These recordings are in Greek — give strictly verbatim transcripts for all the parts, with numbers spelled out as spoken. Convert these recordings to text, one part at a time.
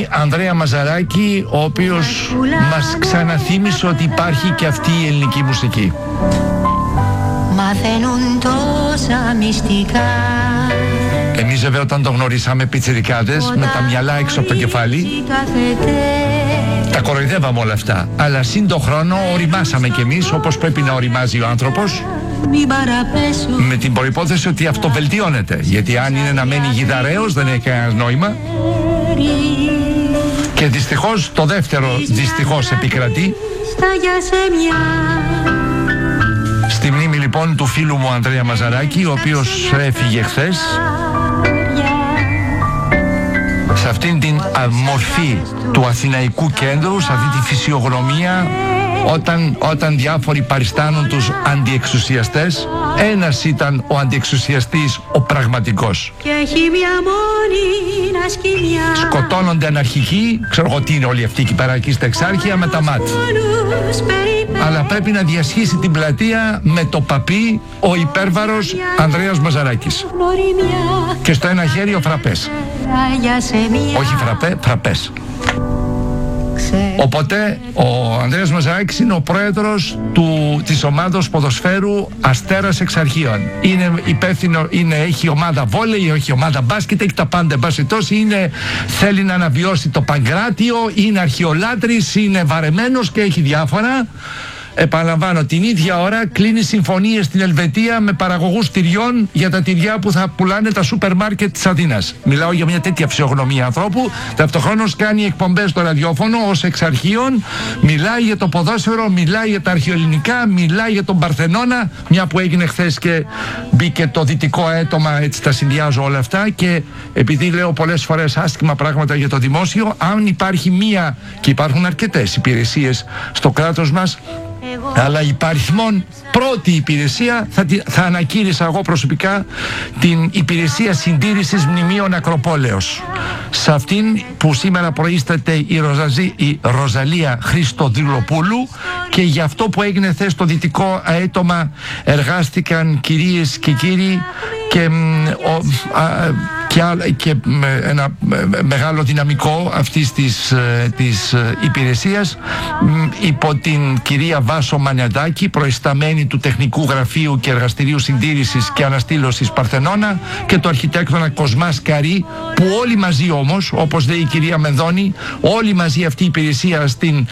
μνήμη Ανδρέα Μαζαράκη, ο οποίος μας ξαναθύμισε ότι υπάρχει και αυτή η ελληνική μουσική. Μαθαίνουν τόσα μυστικά. Εμείς βέβαια όταν το γνωρίσαμε πιτσιρικάδες, με τα μυαλά έξω από το κεφάλι, τα κοροϊδεύαμε όλα αυτά. Αλλά σύν το χρόνο οριμάσαμε κι εμείς όπως πρέπει να οριμάζει ο άνθρωπος, με την προϋπόθεση ότι αυτό βελτιώνεται. Γιατί αν είναι να μένει γιδαρέος δεν έχει κανένα νόημα. Και δυστυχώς το δεύτερο δυστυχώς επικρατεί. Στη μνήμη λοιπόν του φίλου μου Ανδρέα Μαζαράκη, ο οποίος έφυγε χθες, σε αυτήν την μορφή του Αθηναϊκού κέντρου, σε αυτή τη φυσιογνωμία, όταν, όταν διάφοροι παριστάνουν τους αντιεξουσιαστές, ένας ήταν ο αντιεξουσιαστής ο πραγματικός. Και έχει μια μόνη να σκηνιά. Σκοτώνονται αναρχικοί, ξέρω εγώ τι είναι όλοι αυτοί εκεί πέρα εκεί στα Εξάρχεια με τα ΜΑΤ. Αλλά πρέπει να διασχίσει την πλατεία με το παπί ο υπέρβαρος Ανδρέας Μαζαράκης. Και στο ένα χέρι ο φραπές. Όχι φραπέ, φραπές. Οπότε ο Ανδρέας Μαζαράκης είναι ο πρόεδρος του, της ομάδος ποδοσφαίρου Αστέρας Εξαρχείων. Είναι υπεύθυνο, είναι, έχει ομάδα βόλεϊ, έχει ομάδα μπάσκετ, έχει τα πάντα. Είναι, θέλει να αναβιώσει το Παγκράτιο, είναι αρχαιολάτρης, είναι βαρεμένος και έχει διάφορα. Επαναλαμβάνω, την ίδια ώρα κλείνει συμφωνίες στην Ελβετία με παραγωγούς τυριών για τα τυριά που θα πουλάνε τα σούπερ μάρκετ της Αθήνας. Μιλάω για μια τέτοια φυσιογνωμία ανθρώπου. Ταυτοχρόνως κάνει εκπομπές στο ραδιόφωνο ως εξαρχείων. Μιλάει για το ποδόσφαιρο, μιλάει για τα αρχαιοελληνικά, μιλάει για τον Παρθενώνα. Μια που έγινε χθες και μπήκε το δυτικό αίτομα, έτσι τα συνδυάζω όλα αυτά. Και επειδή λέω πολλές φορές άσχημα πράγματα για το δημόσιο, αν υπάρχει μία, και υπάρχουν αρκετές υπηρεσίες στο κράτος μας, αλλά υπαριθμόν πρώτη υπηρεσία θα, θα ανακήρυσα εγώ προσωπικά την υπηρεσία συντήρησης μνημείων Ακροπόλεως. Σε αυτήν που σήμερα προείσταται η, Ροζαζή, η Ροζαλία Χριστοδηλοπούλου, και για αυτό που έγινε χθες στο δυτικό αέτομα εργάστηκαν κυρίες και κύριοι και, ο, α, και, και ένα μεγάλο δυναμικό αυτής της, της υπηρεσίας υπό την κυρία Βάσο Μανιαντάκη, προϊσταμένη του Τεχνικού Γραφείου και Εργαστηρίου Συντήρησης και Αναστήλωσης Παρθενώνα, και το αρχιτέκτονα Κοσμά Σκαρή, που όλοι μαζί όμως, όπως λέει η κυρία Μενδώνη, όλοι μαζί αυτή η υπηρεσία στην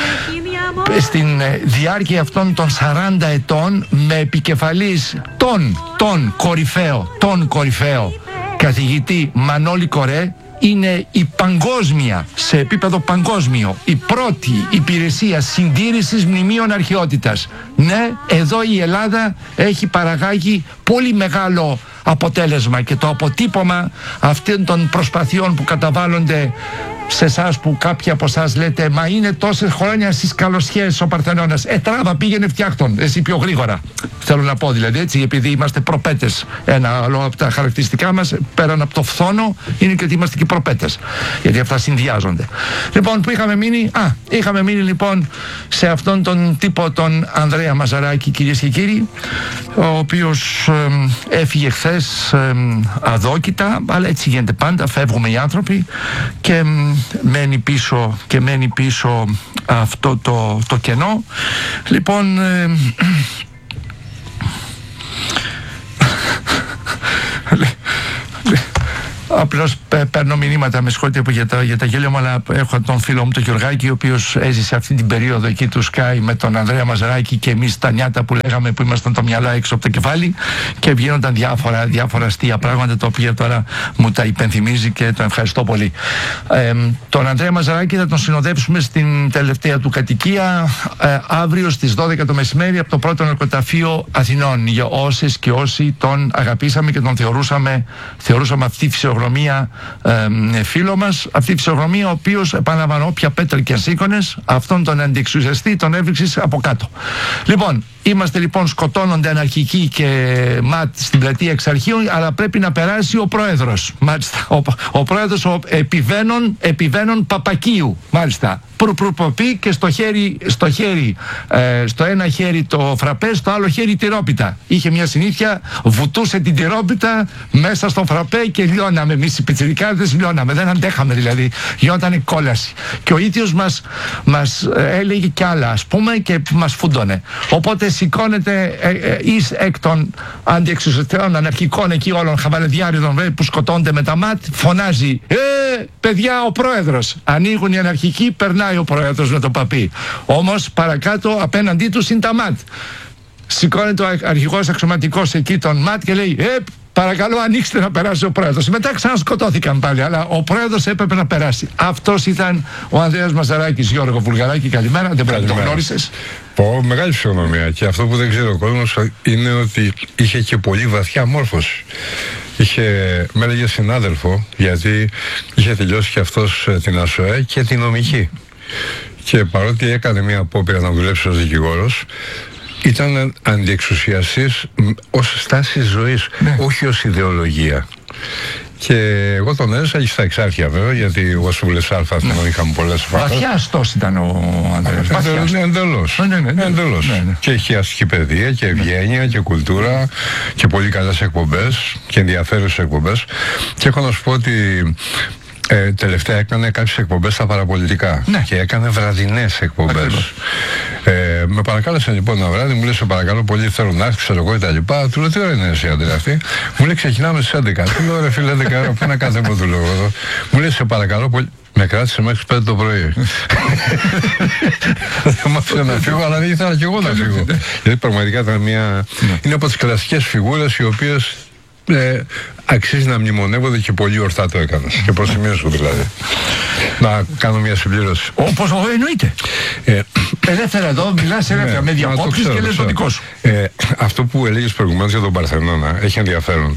στην διάρκεια αυτών των σαράντα ετών, με επικεφαλής τον, τον κορυφαίο, τον κορυφαίο καθηγητή Μανώλη Κορέ, είναι η παγκόσμια, σε επίπεδο παγκόσμιο, η πρώτη υπηρεσία συντήρησης μνημείων αρχαιότητας. Ναι, εδώ η Ελλάδα έχει παραγάγει πολύ μεγάλο αποτέλεσμα, και το αποτύπωμα αυτών των προσπαθειών που καταβάλλονται σε εσάς, που κάποιοι από εσάς λέτε μα είναι τόσες χρόνια στις καλοσχέσεις ο Παρθενώνας. Ε, τράβα, πήγαινε φτιάχτον, εσύ πιο γρήγορα. Θέλω να πω δηλαδή, έτσι, επειδή είμαστε προπέτες. Ένα άλλο από τα χαρακτηριστικά μας, πέραν από το φθόνο, είναι και ότι είμαστε και προπέτες. Γιατί αυτά συνδυάζονται. Λοιπόν, που είχαμε μείνει, α, είχαμε μείνει λοιπόν σε αυτόν τον τύπο, τον Ανδρέα Μαζαράκη, κυρίες και κύριοι, ο οποίος ε, έφυγε χθες ε, αδόκητα, αλλά έτσι γίνεται πάντα, φεύγουμε οι άνθρωποι, και ε, μένει πίσω και μένει πίσω αυτό το, το κενό. Λοιπόν, ε, απλώς παίρνω μηνύματα, με συγχωρείτε που για τα, για τα γέλια μου, αλλά έχω τον φίλο μου τον Γιωργάκη, ο οποίος έζησε αυτή την περίοδο εκεί του Sky με τον Ανδρέα Μαζαράκη, και εμείς τα νιάτα που λέγαμε, που ήμασταν το μυαλά έξω από το κεφάλι, και βγαίνονταν διάφορα, διάφορα αστεία πράγματα, τα οποία τώρα μου τα υπενθυμίζει και τον ευχαριστώ πολύ. Ε, τον Ανδρέα Μαζαράκη θα τον συνοδέψουμε στην τελευταία του κατοικία ε, αύριο στις δώδεκα το μεσημέρι από το πρώτο ναρκωταφείο Αθηνών, για όσες και όσοι τον αγαπήσαμε και τον θεωρούσαμε, θεωρούσαμε αυτή τη φυσιογνωμία ε, φίλο μας, αυτή η φυσιογνωμία, ο οποίος, επαναλαμβάνω, όποια πέτρα και αν σήκωνες, αυτόν τον αντιεξουσιαστή τον έβριξες από κάτω. Λοιπόν, είμαστε λοιπόν, σκοτώνονται αναρχικοί και ΜΑΤ στην πλατεία Εξαρχείων, αλλά πρέπει να περάσει ο πρόεδρος. Μάλιστα. Ο, ο πρόεδρος ο επιβαίνων, επιβαίνων Παπακίου. Μάλιστα. Προπροποπή, και στο χέρι, στο χέρι, ε, στο ένα χέρι το φραπέ, στο άλλο χέρι τυρόπιτα. Είχε μια συνήθεια, βουτούσε την τυρόπιτα μέσα στο φραπέ και λιώναμε. λιώναμε εμείς οι πιτσιρικάδες, λιώναμε, δεν αντέχαμε δηλαδή, γινόταν η κόλαση. Και ο ίδιος μας, μας έλεγε κι άλλα, ας πούμε, και μας φούντωνε. Οπότε σηκώνεται ε, ε, εις εκ των αντιεξουσιαστικών αναρχικών εκεί όλων χαβαλεδιάριδων που σκοτώνται με τα ΜΑΤ, φωνάζει «Ε, παιδιά, ο πρόεδρος». Ανοίγουν οι αναρχικοί, περνάει ο πρόεδρος με το παπί. Όμως παρακάτω απέναντί τους είναι τα ΜΑΤ. Σηκώνεται ο αρχηγός αξιωματικός εκεί των ΜΑΤ και λέει «Ε, παρακαλώ, ανοίξτε να περάσει ο πρόεδρος». Μετά ξανασκοτώθηκαν πάλι, αλλά ο πρόεδρος έπρεπε να περάσει. Αυτός ήταν ο Ανδρέας Μαζαράκης. Γιώργο Βουλγαράκη, καλημέρα. Δεν πρέπει να το γνώρισες. Πω, μεγάλη ψυχονομία. Και αυτό που δεν ξέρει ο κόσμος είναι ότι είχε και πολύ βαθιά μόρφωση. Είχε, με έλεγε συνάδελφο, γιατί είχε τελειώσει και αυτός την ΑΣΟΕ και την νομική. Και παρότι έκανε μια απόπειρα να δουλέψει ως δικηγόρος, ήταν αντιεξουσιαστής ως στάση ζωής, ναι. όχι ως ιδεολογία. Και εγώ τον έζησα και στα εξάρχεια βέβαια, γιατί εγώ στους Βουλές Αλφα ναι. είχαμε πολλές φορές. Βαθιάστος ήταν ο Ανδρέας. Εντελώς. Ναι, ναι, ναι, Εντελώς. Ναι, ναι. Και είχε αστική παιδεία και ευγένεια ναι. και κουλτούρα και πολύ καλές εκπομπές και ενδιαφέρουσες εκπομπές. Και έχω να σου πω ότι Ε, τελευταία έκανε κάποιες εκπομπές στα παραπολιτικά ναι. και έκανε βραδινές εκπομπές. Ε, με παρακάλεσε λοιπόν ένα βράδυ, μου λέει σε παρακαλώ πολύ, θέλω να έρθει, ξέρω εγώ τα λοιπά. Του λέω τι ώρα είναι εσύ Αντρέα αυτή. Μου λέει ξεκινάμε στις έντεκα. Του λέω ρε φίλε έντεκα ώρα, πού να κάνετε από του λέω εδώ. Μου λέει σε παρακαλώ πολύ. Με κράτησε μέχρι πέντε το πρωί. Δεν μ' άφησε να φύγω, αλλά δεν ήθελα και εγώ να φύγω. Γιατί πραγματικά ήταν μια. Είναι από τις κλασικές φιγούρες οι οποίες. Ε, αξίζει να μνημονεύονται και πολύ ορθά το έκανες. Και προς σημείο σου δηλαδή. Να κάνω μια συμπλήρωση. Όπως εννοείται. Ε, Ελεύθερα εδώ, μιλάς ελεύθερα με διακόψεις και λες το δικό σου. Ε, αυτό που έλεγες προηγουμένως για τον Παρθενώνα έχει ενδιαφέρον.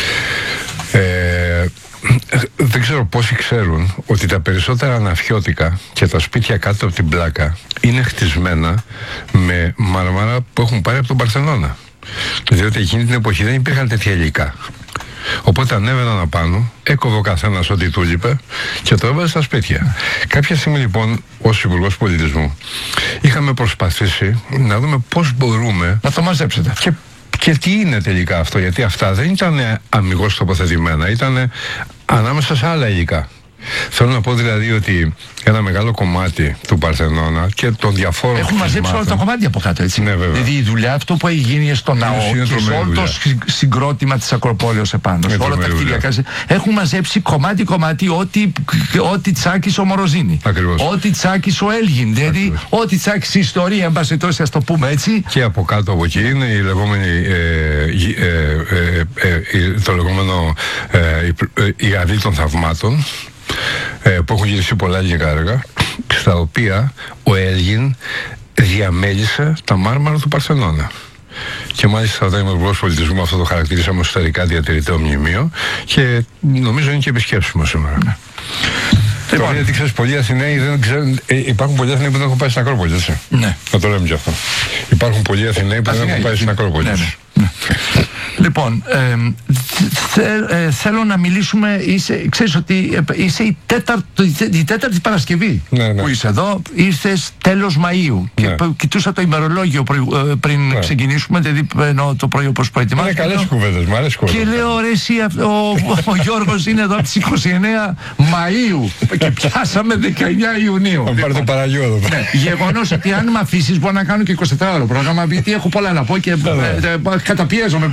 Ε, δεν ξέρω πόσοι ξέρουν ότι τα περισσότερα αναφιώτικα και τα σπίτια κάτω από την πλάκα είναι χτισμένα με μάρμαρα που έχουν πάρει από τον Παρθενώνα. Διότι εκείνη την εποχή δεν υπήρχαν τέτοια υλικά. Οπότε ανέβαιναν απάνω, έκοβε ο καθένας ό,τι του λείπε και το έβαζε στα σπίτια. Κάποια στιγμή λοιπόν, ως Υπουργός Πολιτισμού, είχαμε προσπαθήσει να δούμε πώς μπορούμε να το μαζέψετε. Και, και τι είναι τελικά αυτό, γιατί αυτά δεν ήταν αμιγώς τοποθετημένα, ήταν ανάμεσα σε άλλα υλικά. Θέλω να πω δηλαδή ότι ένα μεγάλο κομμάτι του Παρθενώνα και των διαφόρων. Έχουν μαζέψει όλα τα κομμάτια από κάτω, έτσι. Ναι, δηλαδή η δουλειά, αυτό που έχει γίνει στο ναό και σε όλο το συγκρότημα της Ακροπόλεως επάνω, σε όλα τα κτίρια. Έχουν μαζέψει κομμάτι-κομμάτι ό,τι, ό,τι τσάκισε ο Μοροζίνη. Ακριβώς. Ό,τι τσάκισε ο Έλγιν. Δηλαδή, ό,τι τσάκισε η ιστορία, εν πάση τόσο, ας το πούμε έτσι. Και από κάτω από εκεί είναι η λεγόμενη. Ε, ε, ε, ε, ε, το λεγόμενο. Ε, η γαδί των θαυμάτων. Ε, που έχουν γυριστεί πολλά ελληνικά έργα, στα οποία ο Έλγιν διαμέλισε τα μάρμαρα του Παρθενώνα. Και μάλιστα όταν είμαι υπουργός πολιτισμού, αυτό το χαρακτηρίσαμε ως ιστορικά διατηρητέο μνημείο και νομίζω είναι και επισκέψιμο σήμερα. Ναι. Λοιπόν, γιατί ξέρεις, πολλοί Αθηναίοι δεν ξέρουν. Ε, υπάρχουν πολλοί Αθηναίοι που δεν έχουν πάει στην Ακρόπολη, έτσι. Ναι. Να το λέμε κι αυτό. Υπάρχουν πολλοί Αθηναίοι που δεν έχουν πάει στην Ακρόπολη. Ναι, ναι, ναι. Λοιπόν, ε, θε, ε, θέλω να μιλήσουμε. Είσαι, ξέρεις ότι είσαι η τέταρτη, η τέταρτη Παρασκευή ναι, ναι. που είσαι εδώ. Ήρθες τέλος Μαΐου. Ναι. Και κοιτούσα το ημερολόγιο πριν ναι. ξεκινήσουμε, δηλαδή ενώ το πρωί όπως προετοιμάστηκα. Είναι καλές κουβέντες, μου αρέσει κουβέντες. Και λέω ρε εσύ, ο, ο, ο Γιώργος είναι εδώ από τις είκοσι εννέα Μαΐου και πιάσαμε δεκαεννέα Ιουνίου. Θα πάρει το παραγιό εδώ. Ναι, γεγονός ότι αν με αφήσεις μπορώ να κάνω και εικοσιτετράωρο πρόγραμμα, γιατί έχω πολλά να πω και καταπιέζομαι.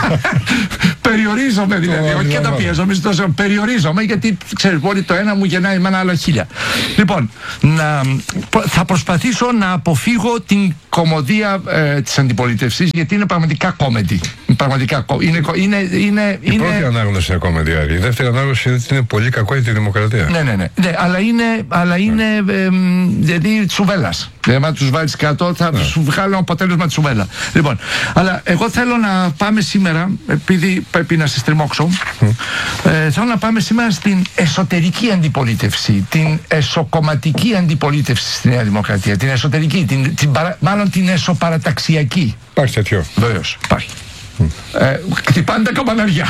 Περιορίζομαι δηλαδή, όχι καταπιέζομαι, περιορίζομαι γιατί ξέρεις μπορεί το ένα μου γεννάει με ένα άλλο χίλια. Λοιπόν, να, θα προσπαθήσω να αποφύγω την κωμωδία ε, της αντιπολίτευσης, γιατί είναι πραγματικά κόμεντι. Πραγματικά είναι, είναι, είναι, η είναι... πρώτη ανάγνωση είναι κόμεντι, η δεύτερη ανάγνωση είναι ότι είναι πολύ κακό για τη δημοκρατία. Ναι, ναι, ναι, ναι, αλλά είναι, αλλά είναι ναι. ε, δηλαδή τσουβέλας. Δηλαδή, αν τους βάλεις κάτω, θα ναι. σου βγάλω αποτέλεσμα τσουβέλα. Λοιπόν, αλλά εγώ θέλω να πάμε σήμερα, επειδή πρέπει να σε στριμώξω, mm. ε, θέλω να πάμε σήμερα στην εσωτερική αντιπολίτευση, την εσωκομματική αντιπολίτευση στη Νέα Δημοκρατία, την εσωτερική, την, την παρα, μάλλον την εσωπαραταξιακή. Υπάρχει τέτοιο. Βεβαίως, υπάρχει. Mm. Ε, χτυπάνε τα καμπαναριά.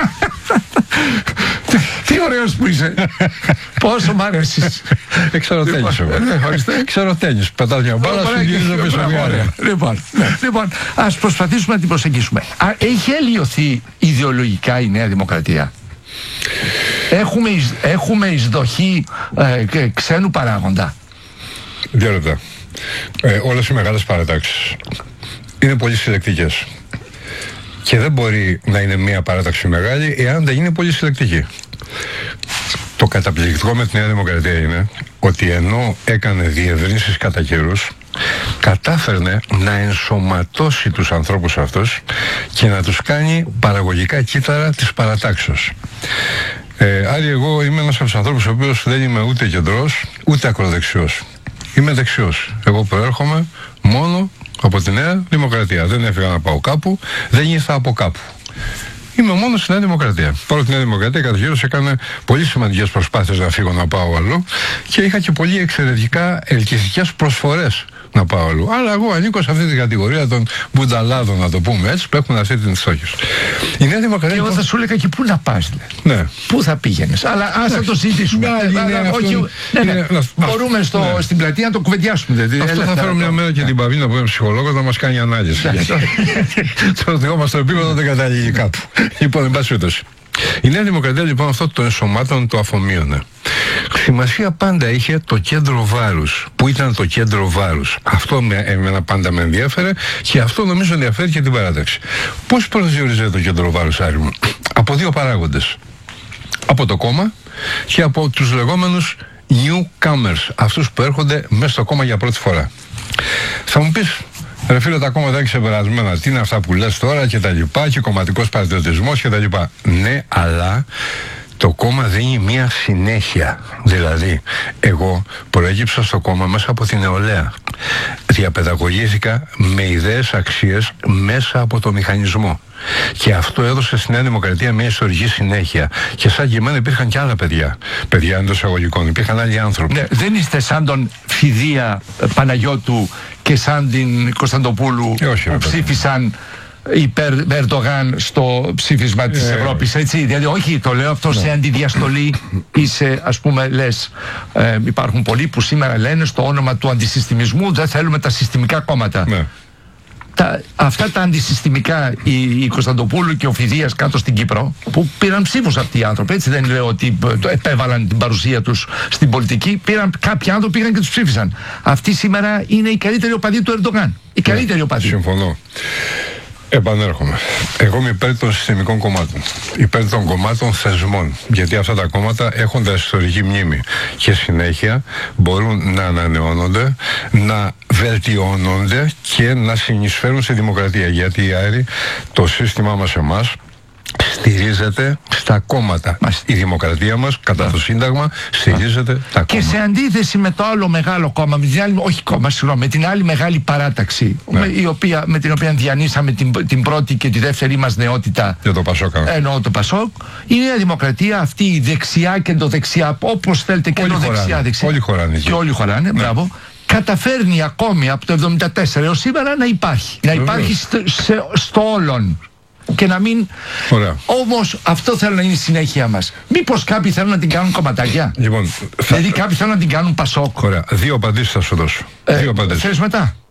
Τι ωραίος που είσαι. Πόσο μ' αρέσεις. Ξέρω τένις εγώ. Ξέρω τένις. Πετάω μια μπάλα, σου γυρίζω πίσω μια ώρα. Λοιπόν, ας προσπαθήσουμε να την προσεγγίσουμε. Έχει ελιωθεί ιδεολογικά η Νέα Δημοκρατία? Έχουμε, εις, έχουμε εισδοχή ε, ξένου παράγοντα. Δύο λεπτά. Ε, όλες οι μεγάλες παρατάξεις είναι πολύ συλλεκτικές. Και δεν μπορεί να είναι μία παράταξη μεγάλη εάν δεν είναι πολύ συλλεκτική. Το καταπληκτικό με τη Νέα Δημοκρατία είναι ότι ενώ έκανε διευρύνσεις κατά καιρούς, κατάφερνε να ενσωματώσει τους ανθρώπους αυτούς και να τους κάνει παραγωγικά κύτταρα της παρατάξεως. Ε, Άρη, εγώ είμαι ένας από τους ανθρώπους ο οποίος δεν είμαι ούτε κεντρός ούτε ακροδεξιός. Είμαι δεξιός. Εγώ προέρχομαι μόνο από τη Νέα Δημοκρατία. Δεν έφυγα να πάω κάπου, δεν ήρθα από κάπου. Είμαι μόνο στη Νέα Δημοκρατία. Παρότι η Νέα Δημοκρατία καταρχήν έκανε πολύ σημαντικές προσπάθειες να φύγω να πάω αλλού και είχα και πολύ εξαιρετικά ελκυστικές προσφορές να πάω αλλού. Αλλά εγώ ανήκω σε αυτή την κατηγορία των μπουνταλάδων, να το πούμε έτσι, που έχουν αυτή την στόχη. Η Νέα Δημοκρατία. Και εγώ θα σου έλεγα και πού να πας, ναι. Πού θα πήγαινες. Αλλά ας θα το συζητήσουμε. Μπορούμε στο, ναι. στην πλατεία να το κουβεντιάσουμε. Δηλαδή, αυτό θα φέρω μια μέρα και την Παβίνα που είναι ψυχολόγος να μας κάνει ανάλυση. Το δικό μας το επίπεδο δεν καταλήγει κάπου. Λοιπόν, εν πάση περιπτώσει. Η Νέα Δημοκρατία λοιπόν αυτό το ενσωμάτων το αφομοίωνε. Σημασία πάντα είχε το κέντρο βάρους. Που ήταν το κέντρο βάρους. Αυτό με, εμένα πάντα με ενδιαφέρε και αυτό νομίζω ενδιαφέρει και την παράταξη. Πώς προσδιορίζεται το κέντρο βάρους, Άρη μου? Από δύο παράγοντες. Από το κόμμα και από τους λεγόμενους newcomers. Αυτούς που έρχονται μέσα στο κόμμα για πρώτη φορά. Θα μου πεις, ρε φίλε, τα κόμματα είναι ξεπερασμένα. Τι είναι αυτά που λες τώρα και τα λοιπά, και κομματικός πατριωτισμός και τα λοιπά. Ναι, αλλά το κόμμα δίνει μια συνέχεια. Δηλαδή, εγώ προέκυψα στο κόμμα μέσα από την νεολαία. Διαπαιδαγωγήθηκα με ιδέες, αξίες μέσα από το μηχανισμό. Και αυτό έδωσε στη Νέα Δημοκρατία μια ιστορική συνέχεια. Και σαν και εμένα υπήρχαν και άλλα παιδιά. Παιδιά εντός εισαγωγικών. Υπήρχαν άλλοι άνθρωποι. Ναι, δεν είστε σαν τον Φιδία Παναγιώτου και σαν την Κωνσταντοπούλου ε, όχι, που ψήφισαν υπέρ Ερντογάν στο ψήφισμα της ε, Ευρώπης, έτσι. Δηλαδή, όχι, το λέω αυτό ναι. σε αντιδιαστολή ή σε, ας πούμε, λες, ε, υπάρχουν πολλοί που σήμερα λένε στο όνομα του αντισυστημισμού δεν θέλουμε τα συστημικά κόμματα. Ναι. Τα, αυτά τα αντισυστημικά, η, η Κωνσταντοπούλου και ο Φιδίας κάτω στην Κύπρο, που πήραν ψήφους αυτοί οι άνθρωποι, έτσι δεν λέω ότι το επέβαλαν την παρουσία τους στην πολιτική, πήραν, κάποιοι άνθρωποι πήγαν και τους ψήφισαν. Αυτοί σήμερα είναι οι καλύτεροι οπαδοί του Ερντογάν. Οι καλύτεροι ναι, οπαδοί. Συμφωνώ. Επανέρχομαι. Εγώ είμαι υπέρ των συστημικών κομμάτων. Υπέρ των κομμάτων θεσμών. Γιατί αυτά τα κόμματα έχουν τα ιστορική μνήμη. Και συνέχεια μπορούν να ανανεώνονται, να βελτιώνονται και να συνεισφέρουν στη δημοκρατία. Γιατί, Άρη, το σύστημά μας εμάς στηρίζεται στα κόμματα. Μας. Η δημοκρατία μας, κατά το Σύνταγμα, στηρίζεται τα κόμματα. Και σε αντίθεση με το άλλο μεγάλο κόμμα, με την άλλη, όχι κόμμα, συγγνώμη, με την άλλη μεγάλη παράταξη, ναι. με, η οποία, με την οποία διανύσαμε την, την πρώτη και τη δεύτερη μας νεότητα. Για το Πασόκ. Εννοώ το Πασόκ. Η Νέα Δημοκρατία, αυτή η δεξιά και το δεξιά, όπως θέλετε και το δεξιά, δεξιά. Όλοι χωράνε. Και όλοι χωράνε, ναι. Μπράβο. Καταφέρνει ακόμη από το εβδομήντα τέσσερα έως σήμερα να υπάρχει. Να υπάρχει στο, σε, στο όλον. Και να μην. Ωραία. Όμως αυτό θέλω να είναι η συνέχεια μας. Μήπως κάποιοι θέλουν να την κάνουν κομματάκια? Λοιπόν, δηλαδή θα... κάποιοι θέλουν να την κάνουν Πασόκ. Ωραία. Δύο απαντήσεις θα σου δώσω. Ε, Δύο απαντήσεις. Θέλεις μετά?